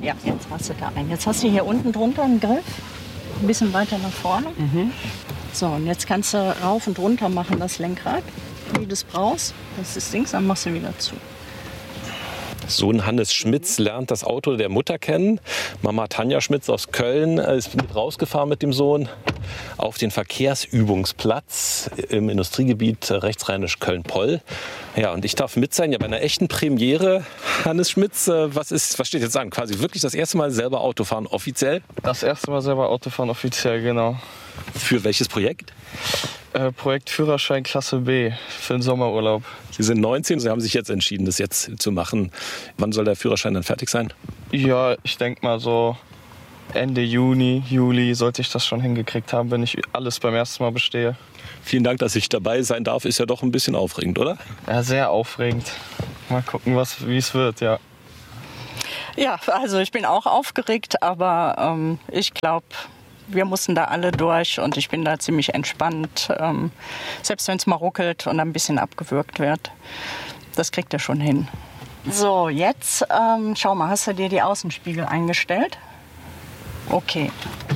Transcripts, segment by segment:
Ja, jetzt hast du da einen. Jetzt hast du hier unten drunter einen Griff, ein bisschen weiter nach vorne. So, und jetzt kannst du rauf und runter machen das Lenkrad, wie du es brauchst. Das ist links, dann machst du wieder zu. Sohn Hannes Schmitz lernt das Auto der Mutter kennen. Mama Tanja Schmitz aus Köln ist mit rausgefahren mit dem Sohn auf den Verkehrsübungsplatz im Industriegebiet rechtsrheinisch Köln-Poll. Ja, und ich darf mit sein, ja, bei einer echten Premiere. Hannes Schmitz, was steht jetzt an? Quasi wirklich das erste Mal selber Autofahren offiziell? Das erste Mal selber Autofahren offiziell, genau. Für welches Projekt? Projekt Führerschein Klasse B für den Sommerurlaub. Sie sind 19, Sie haben sich jetzt entschieden, das jetzt zu machen. Wann soll der Führerschein dann fertig sein? Ja, ich denke mal so Ende Juni, Juli sollte ich das schon hingekriegt haben, wenn ich alles beim ersten Mal bestehe. Vielen Dank, dass ich dabei sein darf. Ist ja doch ein bisschen aufregend, oder? Ja, sehr aufregend. Mal gucken, wie es wird, ja. Ja, also ich bin auch aufgeregt, aber ich glaube, wir mussten da alle durch und ich bin da ziemlich entspannt. Selbst wenn es mal ruckelt und ein bisschen abgewürgt wird, das kriegt er schon hin. So, jetzt schau mal, hast du dir die Außenspiegel eingestellt? Okay.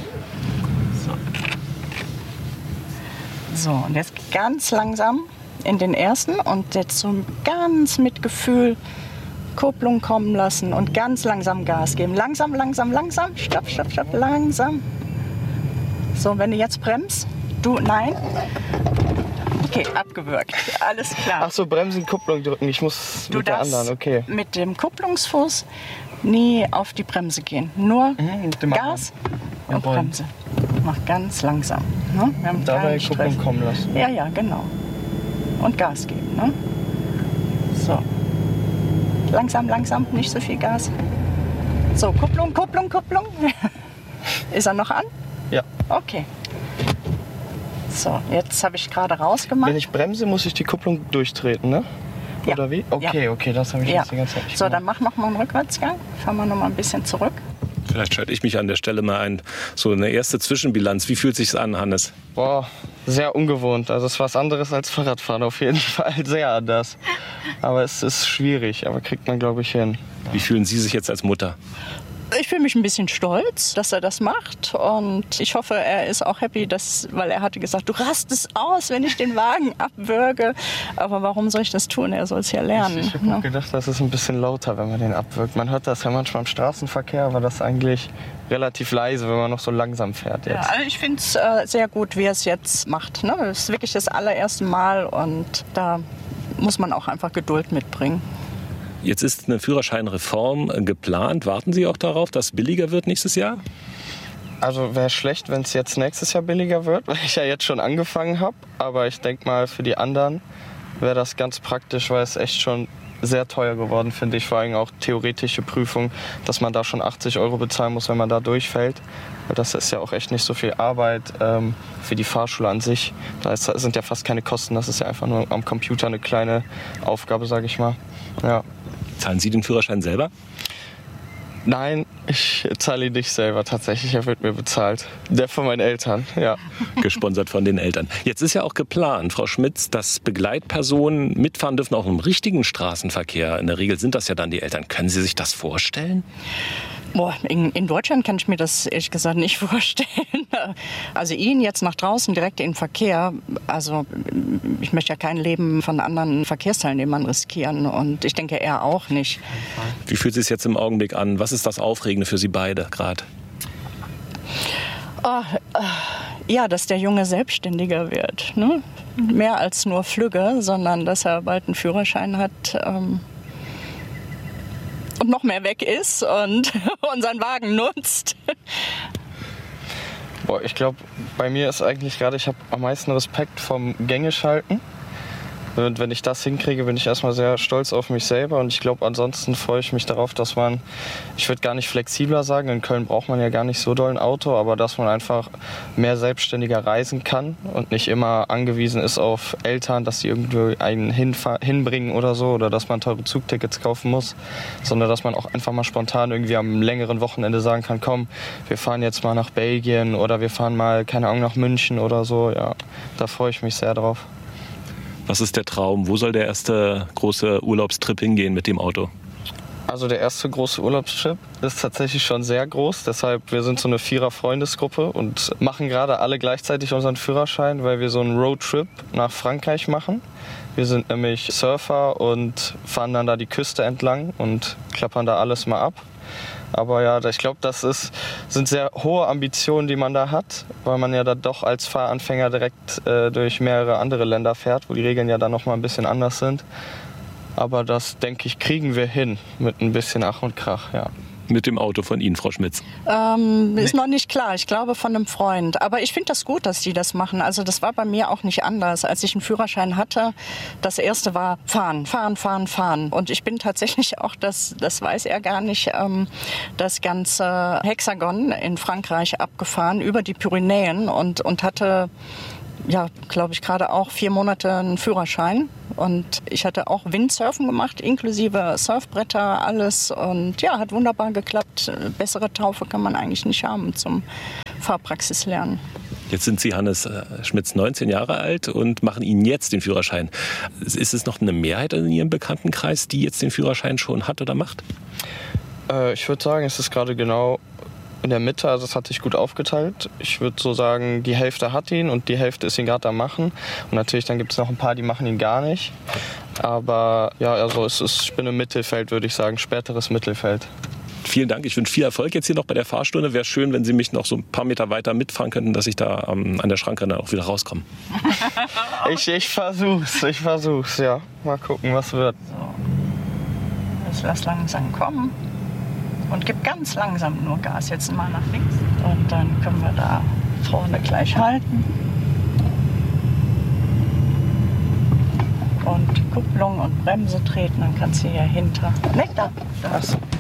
So, und jetzt ganz langsam in den ersten und jetzt so ganz mit Gefühl Kupplung kommen lassen und ganz langsam Gas geben. Langsam, langsam, langsam. Stopp, stopp, stopp, langsam. So, wenn du jetzt bremst, nein. Okay, abgewürgt. Alles klar. Ach so, Bremsen, Kupplung drücken. Ich muss mit der anderen, okay. Mit dem Kupplungsfuß nie auf die Bremse gehen. Nur Gas und Bremse. Mach ganz langsam. Ne? Wir haben dabei Kupplung kommen lassen. Ja, ja, genau. Und Gas geben. Ne? So. Langsam, langsam, nicht so viel Gas. So, Kupplung, Kupplung, Kupplung. Ist er noch an? Ja. Okay. So, jetzt habe ich gerade rausgemacht. Wenn ich bremse, muss ich die Kupplung durchtreten, ne? Ja. Oder wie? Okay, ja. Okay, das habe ich jetzt die ganze Zeit nicht So, gemacht. dann mach noch mal einen Rückwärtsgang. Fahren wir noch mal ein bisschen zurück. Vielleicht schalte ich mich an der Stelle mal ein. So eine erste Zwischenbilanz. Wie fühlt sich's an, Hannes? Boah, sehr ungewohnt. Also es ist was anderes als Fahrradfahren auf jeden Fall. Sehr anders. Aber es ist schwierig, aber kriegt man, glaube ich, hin. Wie fühlen Sie sich jetzt als Mutter? Ich fühle mich ein bisschen stolz, dass er das macht und ich hoffe, er ist auch happy, weil er hatte gesagt, du rastest aus, wenn ich den Wagen abwürge. Aber warum soll ich das tun? Er soll es ja lernen. Ich habe auch gedacht, das ist ein bisschen lauter, wenn man den abwürgt. Man hört das ja manchmal im Straßenverkehr, aber das ist eigentlich relativ leise, wenn man noch so langsam fährt jetzt. Ja, also ich finde es sehr gut, wie er es jetzt macht. Ne? Das ist wirklich das allererste Mal und da muss man auch einfach Geduld mitbringen. Jetzt ist eine Führerscheinreform geplant. Warten Sie auch darauf, dass es billiger wird nächstes Jahr? Also wäre schlecht, wenn es jetzt nächstes Jahr billiger wird, weil ich ja jetzt schon angefangen habe. Aber ich denke mal, für die anderen wäre das ganz praktisch, weil es echt schon sehr teuer geworden, finde ich. Vor allem auch theoretische Prüfung, dass man da schon 80 € bezahlen muss, wenn man da durchfällt. Das ist ja auch echt nicht so viel Arbeit für die Fahrschule an sich. Da sind ja fast keine Kosten. Das ist ja einfach nur am Computer eine kleine Aufgabe, sage ich mal. Ja. Zahlen Sie den Führerschein selber? Nein, ich zahle ihn nicht selber tatsächlich. Er wird mir bezahlt. Der von meinen Eltern, ja. Gesponsert von den Eltern. Jetzt ist ja auch geplant, Frau Schmitz, dass Begleitpersonen mitfahren dürfen, auch im richtigen Straßenverkehr. In der Regel sind das ja dann die Eltern. Können Sie sich das vorstellen? Boah, in Deutschland kann ich mir das ehrlich gesagt nicht vorstellen. Also ihn jetzt nach draußen direkt in den Verkehr, also ich möchte ja kein Leben von anderen Verkehrsteilnehmern riskieren und ich denke er auch nicht. Wie fühlt es sich jetzt im Augenblick an? Was ist das Aufregende für Sie beide gerade? Ja, dass der Junge selbstständiger wird. Ne? Mehr als nur Flügge, sondern dass er bald einen Führerschein hat. Und noch mehr weg ist und unseren Wagen nutzt. Boah, ich glaube, bei mir ist eigentlich gerade, ich habe am meisten Respekt vom Gängeschalten. Und wenn ich das hinkriege, bin ich erstmal sehr stolz auf mich selber. Und ich glaube, ansonsten freue ich mich darauf, dass man, ich würde gar nicht flexibler sagen, in Köln braucht man ja gar nicht so doll ein Auto, aber dass man einfach mehr selbstständiger reisen kann und nicht immer angewiesen ist auf Eltern, dass sie irgendwie einen hinbringen oder so, oder dass man teure Zugtickets kaufen muss, sondern dass man auch einfach mal spontan irgendwie am längeren Wochenende sagen kann, komm, wir fahren jetzt mal nach Belgien oder wir fahren mal, keine Ahnung, nach München oder so. Ja, da freue ich mich sehr drauf. Was ist der Traum? Wo soll der erste große Urlaubstrip hingehen mit dem Auto? Also der erste große Urlaubstrip ist tatsächlich schon sehr groß. Deshalb, wir sind so eine 4er-Freundesgruppe und machen gerade alle gleichzeitig unseren Führerschein, weil wir so einen Roadtrip nach Frankreich machen. Wir sind nämlich Surfer und fahren dann da die Küste entlang und klappern da alles mal ab. Aber ja, ich glaube, sind sehr hohe Ambitionen, die man da hat, weil man ja da doch als Fahranfänger direkt durch mehrere andere Länder fährt, wo die Regeln ja dann noch mal ein bisschen anders sind. Aber das, denke ich, kriegen wir hin mit ein bisschen Ach und Krach, ja. Mit dem Auto von Ihnen, Frau Schmitz? Ist noch nicht klar. Ich glaube von einem Freund. Aber ich finde das gut, dass die das machen. Also das war bei mir auch nicht anders. Als ich einen Führerschein hatte, das erste war fahren, fahren, fahren, fahren. Und ich bin tatsächlich auch, das weiß er gar nicht, das ganze Hexagon in Frankreich abgefahren, über die Pyrenäen und hatte... Ja, glaube ich, gerade auch 4 Monate einen Führerschein. Und ich hatte auch Windsurfen gemacht, inklusive Surfbretter, alles. Und ja, hat wunderbar geklappt. Bessere Taufe kann man eigentlich nicht haben zum Fahrpraxislernen. Jetzt sind Sie, Hannes Schmitz, 19 Jahre alt und machen Ihnen jetzt den Führerschein. Ist es noch eine Mehrheit in Ihrem Bekanntenkreis, die jetzt den Führerschein schon hat oder macht? Ich würde sagen, es ist gerade genau in der Mitte, also es hat sich gut aufgeteilt. Ich würde so sagen, die Hälfte hat ihn und die Hälfte ist ihn gerade am Machen. Und natürlich dann gibt es noch ein paar, die machen ihn gar nicht. Aber ja, also ich bin im Mittelfeld, würde ich sagen, späteres Mittelfeld. Vielen Dank, ich wünsche viel Erfolg jetzt hier noch bei der Fahrstunde. Wäre schön, wenn Sie mich noch so ein paar Meter weiter mitfahren könnten, dass ich da an der Schranke dann auch wieder rauskomme. Ich versuch's, ja. Mal gucken, was wird. So. Jetzt lass langsam kommen. Und gib ganz langsam nur Gas, jetzt mal nach links. Und dann können wir da vorne gleich halten. Und Kupplung und Bremse treten, dann kannst du hier hinter. Nicht da. Achso.